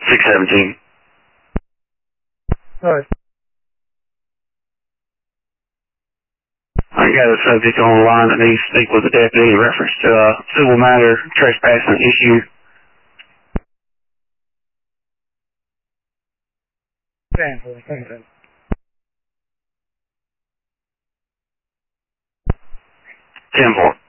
617. Alright. I got a subject on the line that needs to speak with the deputy in reference to a civil matter trespassing issue. Thank you. 10-4.